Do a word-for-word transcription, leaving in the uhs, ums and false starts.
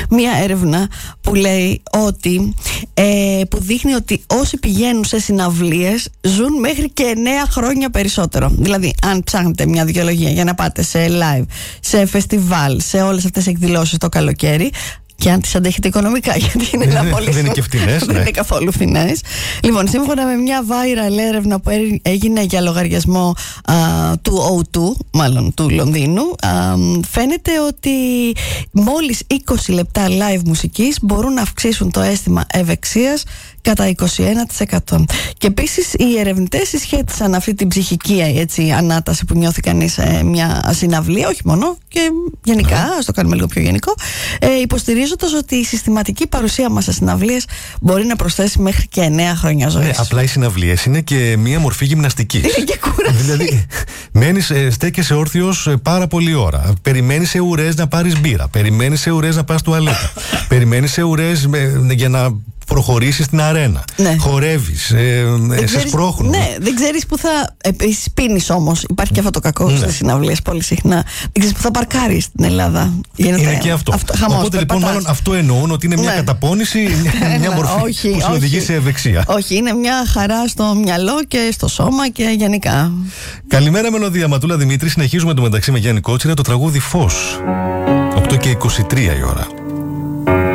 μια έρευνα που λέει ότι ε, που δείχνει ότι όσοι πηγαίνουν σε συναυλίες ζουν μέχρι και εννέα χρόνια περισσότερο. Δηλαδή, αν ψάχνετε μια δικαιολογία για να πάτε σε live, σε φεστιβάλ, σε όλες αυτές τις εκδηλώσεις το καλοκαίρι, και αν τις αντέχετε οικονομικά, γιατί είναι να πολύ. Δεν είναι και φθηνές. Δεν είναι καθόλου φθηνές. Λοιπόν, σύμφωνα με μια viral έρευνα που έγινε για λογαριασμό α, του ο δύο, μάλλον του Λονδίνου, α, φαίνεται ότι μόλις είκοσι λεπτά live μουσικής μπορούν να αυξήσουν το αίσθημα ευεξίας κατά είκοσι ένα τοις εκατό. Και επίσης οι ερευνητές συσχέτισαν αυτή την ψυχική, έτσι, ανάταση που νιώθει κανείς σε μια συναυλία, όχι μόνο, και γενικά, ναι. ας το κάνουμε λίγο πιο γενικό, ε, υποστηρίζοντας ότι η συστηματική παρουσία μας σε συναυλίες μπορεί να προσθέσει μέχρι και εννέα χρόνια ζωής. Ναι, απλά οι συναυλίες είναι και μία μορφή γυμναστικής. Είναι και κούραση. Δηλαδή, μένεις, ε, στέκεσαι όρθιος ε, πάρα πολλή ώρα. Περιμένεις σε ουρές να πάρεις μπύρα. Περιμένεις σε ουρές να πας τουαλέτα. Περιμένεις σε ουρές ε, για να προχωρήσεις στην αρένα. Ναι. Χορεύεις, ε, ε, σε σπρώχνουν. Ναι, δεν ξέρεις που θα. Επίσης, πίνεις όμως. Υπάρχει και αυτό το κακό ναι. στις συναυλίες πολύ συχνά. Δεν ξέρεις που θα παρκάρεις στην Ελλάδα. Είναι, είναι και αυτό. αυτό χαμός, Οπότε λοιπόν, μάλλον αυτό εννοούν ότι είναι μια ναι. καταπώνηση, μια μορφή όχι, που σε οδηγεί σε ευεξία. Όχι, είναι μια χαρά στο μυαλό και στο σώμα και γενικά. Καλημέρα, Μελωδία. Ματούλα Δημήτρη. Συνεχίζουμε το μεταξύ με Γιάννη Κότσιρα το τραγούδι Φως. οκτώ και είκοσι τρία η ώρα.